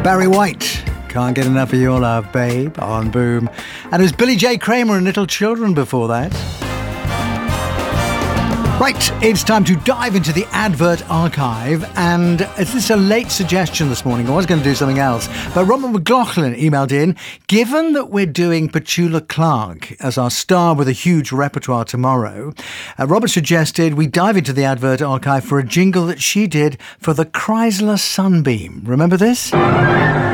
Barry White, Can't Get Enough of Your Love, Babe, on Boom. And it was Billy J. Kramer and Little Children before that. Right, it's time to dive into the advert archive, and is this a late suggestion this morning? I was going to do something else, but Robert McLaughlin emailed in, given that we're doing Petula Clark as our star with a huge repertoire tomorrow, Robert suggested we dive into the advert archive for a jingle that she did for the Chrysler Sunbeam. Remember this?